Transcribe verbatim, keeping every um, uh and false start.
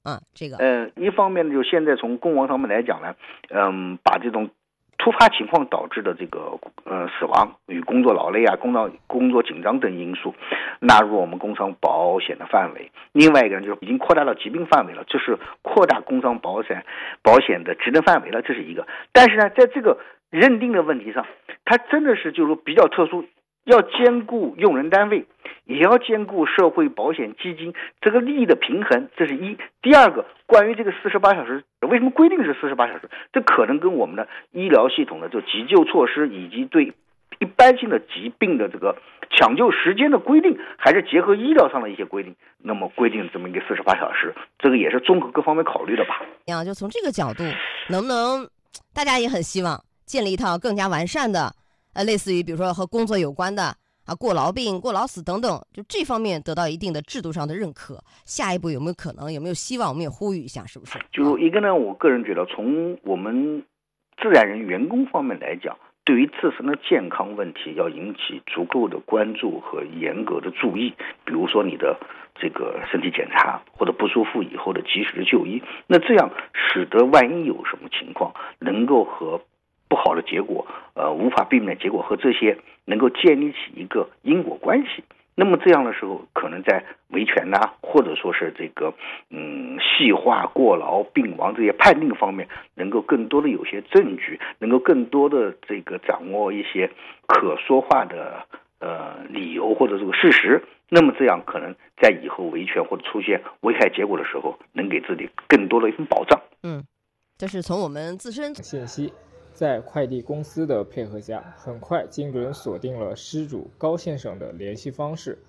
啊？这个呃，一方面呢，就现在从公亡上面来讲呢，嗯，把这种突发情况导致的这个呃死亡与工作劳累啊、工作工作紧张等因素纳入我们工伤保险的范围。另外一个呢，就是已经扩大到疾病范围了，这是扩大工伤保险保险的职能范围了，这是一个。但是呢，在这个认定的问题上，它真的是就是说比较特殊，要兼顾用人单位，也要兼顾社会保险基金这个利益的平衡，这是一。第二个，关于这个四十八小时，为什么规定是四十八小时？这可能跟我们的医疗系统的这急救措施以及对一般性的疾病的这个抢救时间的规定，还是结合医疗上的一些规定，那么规定这么一个四十八小时，这个也是综合各方面考虑的吧。 呀，就从这个角度，能不能大家也很希望建立一套更加完善的，呃，类似于比如说和工作有关的啊，过劳病、过劳死等等，就这方面得到一定的制度上的认可。下一步有没有可能，有没有希望，我们也呼吁一下，是不是？ 就一个呢，我个人觉得，从我们自然人员工方面来讲，对于自身的健康问题要引起足够的关注和严格的注意。比如说你的这个身体检查或者不舒服以后的及时的就医，那这样使得万一有什么情况，能够和不好的结果，呃，无法避免的结果和这些能够建立起一个因果关系。那么这样的时候，可能在维权呐、啊，或者说是这个嗯细化过劳、病亡这些判定方面，能够更多的有些证据，能够更多的这个掌握一些可说话的呃理由或者这个事实。那么这样可能在以后维权或者出现危害结果的时候，能给自己更多的一份保障。 嗯，这是从我们自身信息。在快递公司的配合下，很快精准锁定了失主高先生的联系方式，